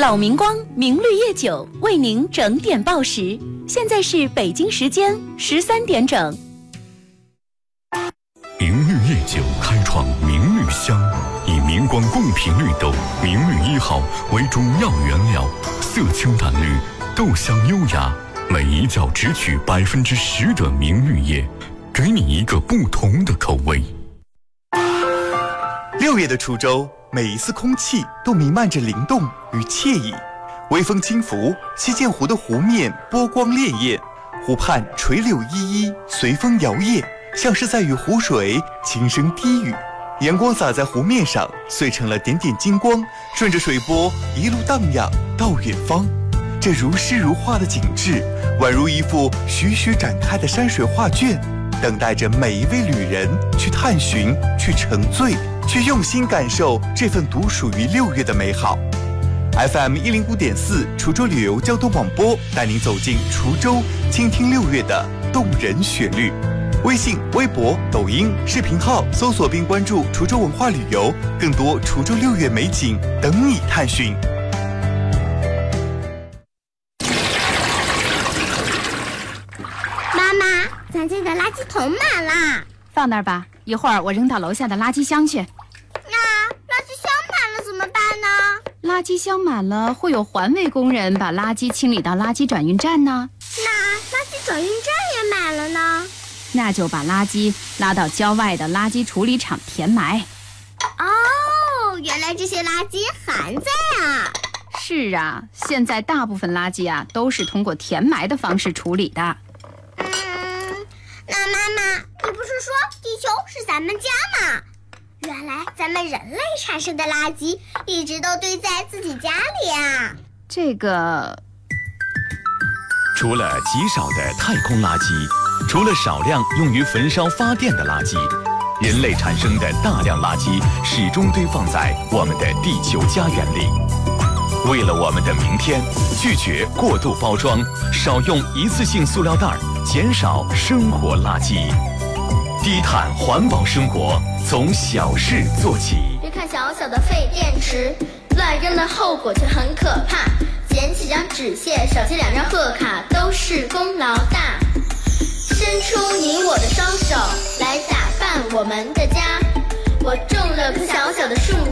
老明光明绿叶酒为您整点报时，现在是北京时间13点整。 明绿叶酒开创明绿香，以明光贡品绿豆明绿1号为主要原料，色清淡绿，豆香优雅，每一角只取10%的明绿叶，给你一个不同的口味。 6月的滁州，每一丝空气都弥漫着灵动与惬意。微风轻拂，西涧湖的湖面波光潋滟，湖畔垂柳依依，随风摇曳，像是在与湖水轻声低语。阳光洒在湖面上，碎成了点点金光，顺着水波一路荡漾到远方。这如诗如画的景致，宛如一幅徐徐展开的山水画卷，等待着每一位旅人去探寻，去沉醉，去用心感受这份独属于6月的美好。FM 105.4滁州旅游交通广播带您走进滁州，倾听6月的动人旋律。微信、微博、抖音视频号搜索并关注滁州文化旅游，更多滁州6月美景等你探寻。 妈妈，咱家的垃圾桶满了， 放那儿吧，一会儿我扔到楼下的垃圾箱去。 那垃圾箱满了怎么办呢？ 垃圾箱满了，会有环卫工人把垃圾清理到垃圾转运站呢。 那垃圾转运站也满了呢？ 那就把垃圾拉到郊外的垃圾处理厂填埋。 哦，原来这些垃圾还在啊！ 是啊，现在大部分垃圾啊都是通过填埋的方式处理的。 那妈妈，你不是说地球是咱们家吗？原来咱们人类产生的垃圾一直都堆在自己家里啊。 这个， 除了极少的太空垃圾，除了少量用于焚烧发电的垃圾，人类产生的大量垃圾始终堆放在我们的地球家园里。为了我们的明天，拒绝过度包装，少用一次性塑料袋，减少生活垃圾。低碳环保生活从小事做起。 别看小小的废电池，乱扔的后果却很可怕。捡起张纸屑，少写2张贺卡，都是功劳大。伸出你我的双手，来打扮我们的家。我种了棵小小的树